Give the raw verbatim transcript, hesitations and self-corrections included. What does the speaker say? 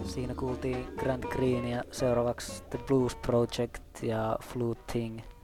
Siinä kuultiin Grant Green ja seuraavaksi The Blues Project ja Fluting.